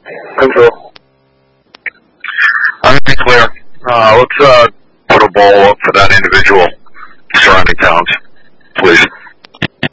Control. I'm clear. Let's put a ball up for that individual.